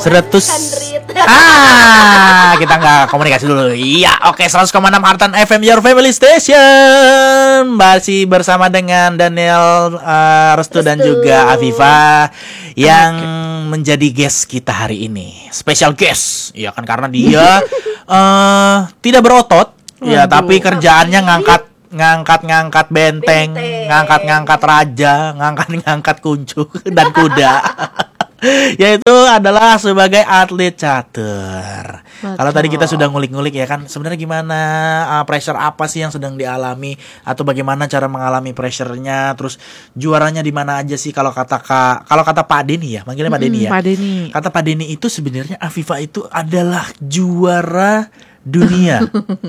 Kita nggak komunikasi dulu. Iya, oke, 100,6 Hartan FM Your Family Station. Masih bersama dengan Daniel, Restu dan juga Afifa yang menjadi guest kita hari ini. Special guest. Ya kan, karena dia tidak berotot, ya, tapi kerjaannya ngangkat benteng, ngangkat raja, ngangkat kuncup dan kuda. Yaitu adalah sebagai atlet catur. Kalau tadi kita sudah ngulik-ngulik ya kan, sebenarnya gimana, pressure apa sih yang sedang dialami, atau bagaimana cara mengalami pressure-nya, terus juaranya di mana aja sih kalau kata Pak Denny ya, manggilnya Pak Denny ya. Pak Denny. Kata Pak Denny itu sebenarnya Afifa itu adalah juara dunia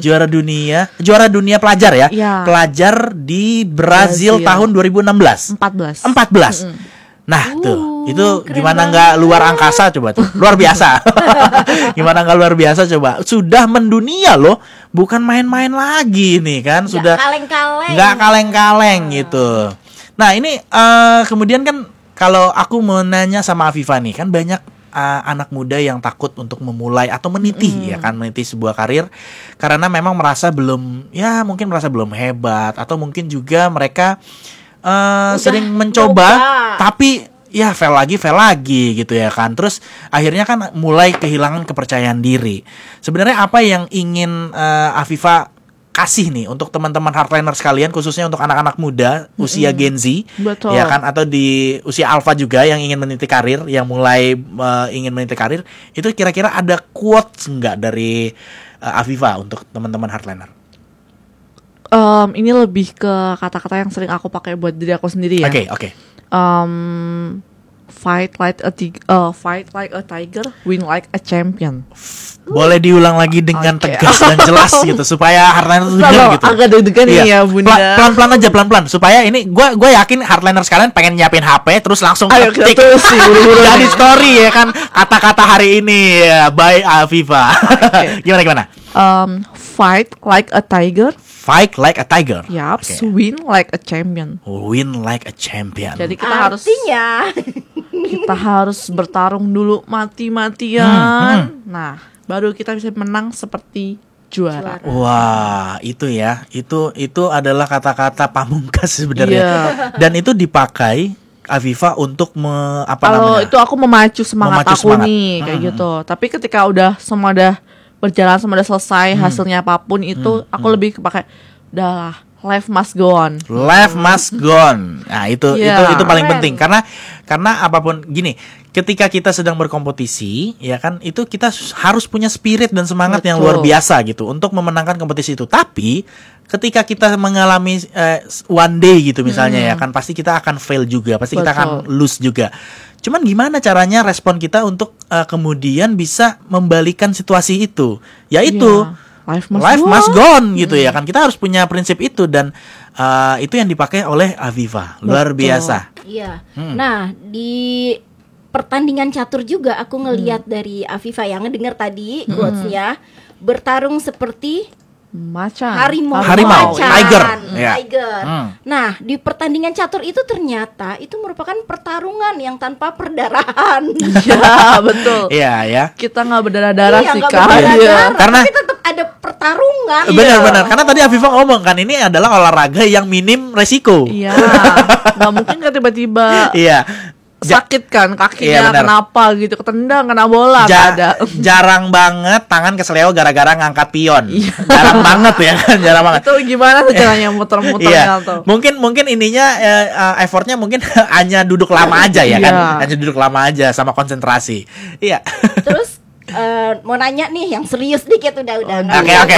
pelajar ya. Pelajar di Brazil tahun 2016. 14. Nah tuh, itu gimana nggak luar angkasa coba tuh, luar biasa. Gimana nggak luar biasa coba, sudah mendunia loh, bukan main-main lagi nih kan, sudah nggak kaleng-kaleng gitu. Nah ini kemudian kan kalau aku mau nanya sama Afifa nih, kan banyak anak muda yang takut untuk memulai atau meniti ya kan, meniti sebuah karir karena memang merasa belum hebat, atau mungkin juga mereka sering mencoba tapi ya fail lagi gitu ya kan. Terus akhirnya kan mulai kehilangan kepercayaan diri. Sebenarnya apa yang ingin Afifa kasih nih untuk teman-teman hardliner sekalian, khususnya untuk anak-anak muda usia Gen Z, ya kan, atau di usia alpha juga yang ingin meniti karir, yang mulai ingin meniti karir, itu kira-kira ada quotes nggak dari Afifa untuk teman-teman hardliner? Ini lebih ke kata-kata yang sering aku pakai buat diri aku sendiri ya. Oke. Fight like a tiger, win like a champion. Boleh diulang lagi dengan tegas dan jelas gitu supaya hardliner itu dengar gitu. Agak deg-degan ya Bunda. Pelan-pelan aja supaya ini gue yakin hardliner sekalian pengen nyiapin HP terus langsung ketik jadi story ya kan, kata-kata hari ini ya, by Afifa. Gimana? Fight like a tiger. Fight like a tiger. Yap, win like a champion. Win like a champion. Jadi kita harus bertarung dulu mati-matian. Nah, baru kita bisa menang seperti juara. Wah, itu ya. Itu adalah kata-kata pamungkas sebenarnya. Dan itu dipakai Afifa untuk Kalau itu aku memacu semangat aku nih, kayak gitu. Tapi ketika semua udah berjalan, semua udah selesai, hasilnya apapun itu, aku lebih kepakai udahlah, life must go on. Life must go on. Nah, itu paling penting karena apapun gini, ketika kita sedang berkompetisi, ya kan, itu kita harus punya spirit dan semangat yang luar biasa gitu untuk memenangkan kompetisi itu. Tapi ketika kita mengalami one day gitu misalnya ya kan, pasti kita akan fail juga, pasti kita akan lose juga. Cuman gimana caranya respon kita untuk kemudian bisa membalikan situasi itu? Yaitu life must go on gitu ya kan. Kita harus punya prinsip itu, dan itu yang dipakai oleh Afifa. Luar biasa. Iya. Nah, di pertandingan catur juga aku ngelihat dari Afifa yang ngedenger tadi quotes-nya, bertarung seperti macan. Harimau. Tiger. Nah, di pertandingan catur itu ternyata itu merupakan pertarungan yang tanpa perdarahan. Iya, betul. Iya, ya. Kita nggak berdarah-darah sih, Kak. Karena tapi tetap ada pertarungan. Benar. Karena tadi Afifa ngomong kan, ini adalah olahraga yang minim resiko. Iya. Nggak mungkin kan tiba-tiba. Iya. Sakit kan kakinya, kenapa gitu, ketendang, kena bola, ada. Jarang banget tangan kesleo gara-gara ngangkat pion. Jarang banget ya kan, jarang banget. Itu gimana tuh caranya muter-muternya tuh? Mungkin ininya effortnya mungkin hanya duduk lama aja ya kan, hanya duduk lama aja sama konsentrasi. Iya. Terus mau nanya nih yang serius dikit udah. Oke.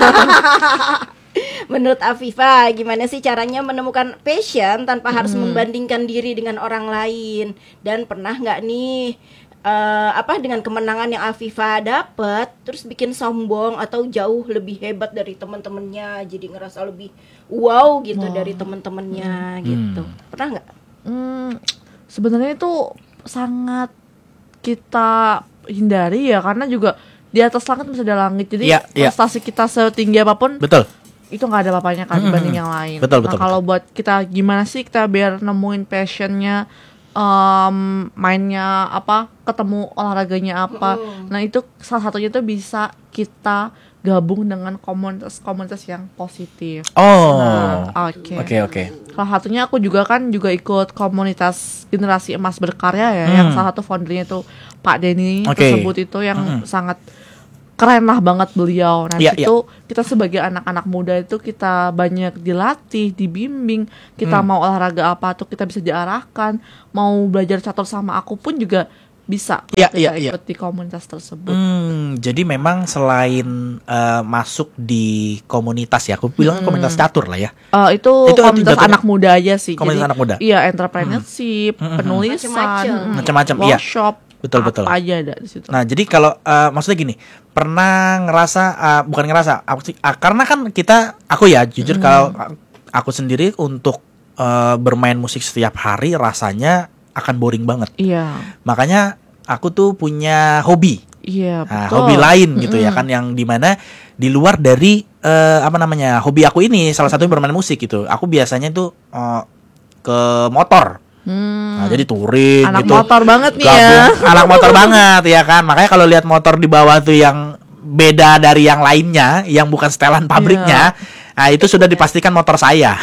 Menurut Afifa, gimana sih caranya menemukan passion tanpa harus membandingkan diri dengan orang lain? Dan pernah nggak nih dengan kemenangan yang Afifa dapat terus bikin sombong atau jauh lebih hebat dari teman-temannya, jadi ngerasa lebih wow gitu dari teman-temannya gitu? Pernah nggak? Sebenarnya itu sangat kita hindari ya, karena juga di atas langit masih ada langit. Jadi prestasi kita setinggi apapun, itu nggak ada apa-apanya kan dibanding yang lain. Betul. Kalau buat kita, gimana sih kita biar nemuin passionnya, mainnya apa, ketemu olahraganya apa. Nah itu salah satunya tuh bisa kita gabung dengan komunitas yang positif. Oke. Salah satunya aku juga ikut komunitas Generasi Emas Berkarya ya, yang salah satu foundernya itu Pak Denny tersebut itu yang sangat keren lah banget beliau. Nah itu kita sebagai anak-anak muda itu kita banyak dilatih, dibimbing. Kita mau olahraga apa tuh kita bisa diarahkan. Mau belajar catur sama aku pun juga bisa ikut di komunitas tersebut. Jadi memang selain masuk di komunitas ya, aku bilang komunitas catur lah ya. Itu komunitas anak muda aja sih. Komunitas anak muda. Iya, entrepreneurship, penulisan, macam-macam, workshop. Betul. Apa aja ada di situ. Nah, jadi kalau maksudnya gini, pernah ngerasa bukan ngerasa, karena kan aku ya jujur kalau aku sendiri untuk bermain musik setiap hari rasanya akan boring banget. Iya. Makanya aku tuh punya hobi. Iya, betul. Hobi lain gitu ya kan, yang dimana di luar dari hobi aku ini, salah satunya bermain musik gitu. Aku biasanya tuh ke motor. Nah, jadi touring anak gitu. Motor banget nih ya. Anak motor banget ya kan. Makanya kalau lihat motor di bawah tuh yang beda dari yang lainnya, yang bukan setelan pabriknya, nah itu sudah dipastikan motor saya.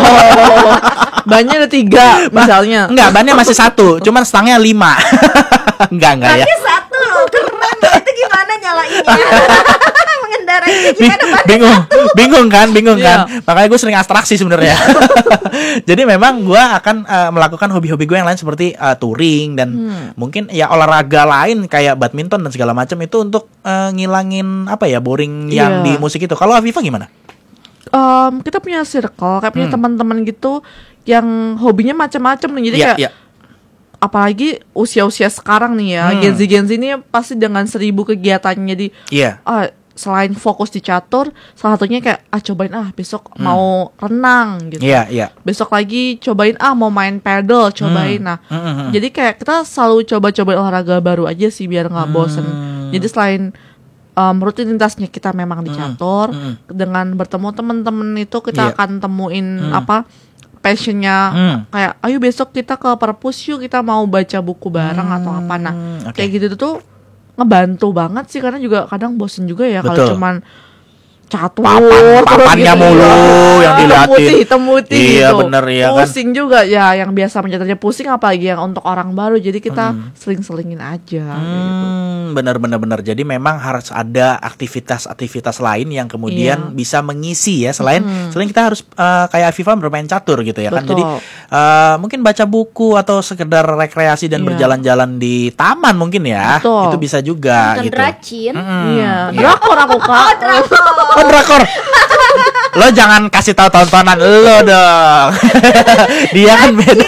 Bannya ada 3 misalnya. Enggak, bannya masih 1, cuman stangnya 5. Enggak ya. Bannya 1 loh, keren. Itu gimana nyalainnya? Mengendarainya gimana? Bingung kan? Makanya gue sering abstraksi sebenarnya. Jadi memang gue akan melakukan hobi-hobi gue yang lain seperti touring dan mungkin ya olahraga lain kayak badminton dan segala macam itu untuk ngilangin boring yang di musik itu. Kalau Afifa gimana? Kita punya circle, kayak punya teman-teman gitu yang hobinya macam-macam nih. Jadi kayak apalagi usia-usia sekarang nih ya, Gen Z ini pasti dengan 1000 kegiatannya. Jadi selain fokus di catur, salah satunya kayak cobain besok mau renang gitu. Besok lagi cobain mau main paddle, cobain. Nah, jadi kayak kita selalu coba-cobain olahraga baru aja sih biar nggak bosen. Jadi selain rutinitasnya kita memang di catur, dengan bertemu teman-teman itu kita akan temuin passionnya, kayak ayo besok kita ke perpus yuk, kita mau baca buku bareng atau apa. Nah kayak gitu tuh ngebantu banget sih, karena juga kadang bosen juga ya kalau cuman catur papannya gitu, mulu yang dilihatin hitam putih gitu. Bener ya pusing kan? Juga ya, yang biasa mencatatnya pusing, apalagi yang untuk orang baru. Jadi kita seling-selingin aja gitu. Bener. Jadi memang harus ada aktivitas lain yang kemudian bisa mengisi ya, selain kita harus kayak Afifa bermain catur gitu ya. Betul. Kan jadi mungkin baca buku atau sekedar rekreasi dan berjalan-jalan di taman mungkin ya. Betul. Itu bisa juga gitu. Rajin. Drakor aku Kak. Drakor. Lo jangan kasih tahu tontonan lo dong. Dia kan beda.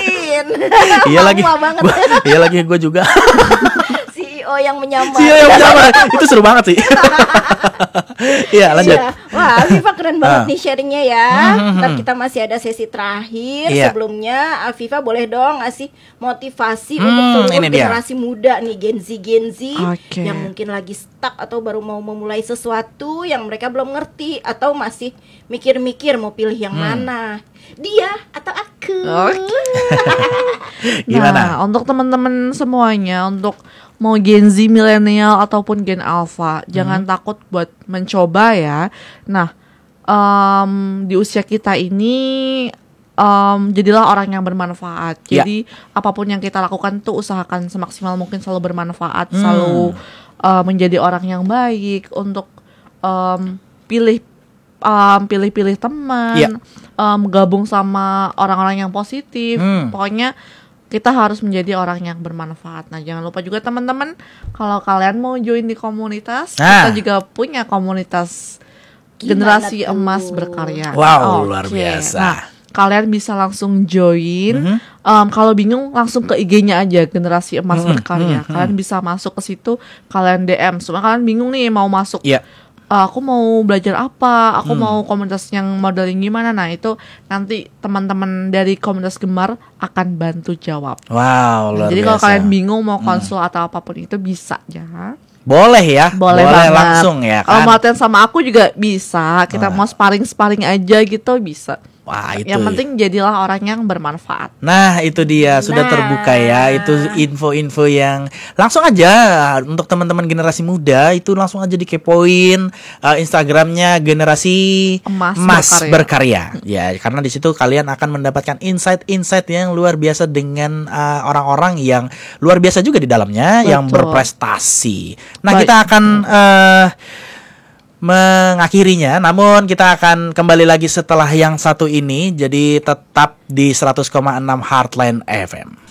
Iya lagi gue juga. CEO yang menyamar. Itu seru banget sih. Iya, lanjut. Wah, Afifa keren banget nih sharingnya ya. Ntar kita masih ada sesi terakhir. Sebelumnya Afifa boleh dong ngasih motivasi untuk seluruh generasi muda nih, Gen Z yang mungkin lagi stuck atau baru mau memulai sesuatu yang mereka belum ngerti, atau masih mikir-mikir mau pilih yang mana, dia atau aku. Gimana? Nah, untuk teman-teman semuanya, untuk mau Gen Z, milenial ataupun Gen Alpha, jangan takut buat mencoba ya. Nah, di usia kita ini jadilah orang yang bermanfaat. Jadi apapun yang kita lakukan tuh usahakan semaksimal mungkin selalu bermanfaat, selalu menjadi orang yang baik, untuk pilih teman, gabung sama orang-orang yang positif. Pokoknya kita harus menjadi orang yang bermanfaat. Nah, jangan lupa juga teman-teman, kalau kalian mau join di komunitas, kita juga punya komunitas Generasi Emas Berkarya. Wow, luar biasa. Nah, kalian bisa langsung join. Kalau bingung langsung ke IG-nya aja, Generasi Emas Berkarya. Kalian bisa masuk ke situ, kalian DM. Semua kalian bingung nih mau masuk. Aku mau belajar apa, aku mau komunitas yang modeling gimana. Nah itu nanti teman-teman dari komunitas Gemar akan bantu jawab. Wow, luar biasa. Jadi kalau kalian bingung mau konsul atau apapun itu bisa ya. Boleh ya, boleh banget. Langsung ya kan. Kalau mau latihan sama aku juga bisa. Kita mau sparring aja gitu bisa. Wah, itu. Yang penting jadilah orang yang bermanfaat. Nah, itu dia sudah terbuka ya. Itu info-info yang langsung aja untuk teman-teman generasi muda itu langsung aja dikepoin Instagramnya Generasi Emas Berkarya. Ya, karena di situ kalian akan mendapatkan insight-insight yang luar biasa dengan orang-orang yang luar biasa juga di dalamnya. Betul. Yang berprestasi. Nah, baik. Kita akan mengakhirinya, namun kita akan kembali lagi setelah yang satu ini. Jadi tetap di 100,6 Heartland FM.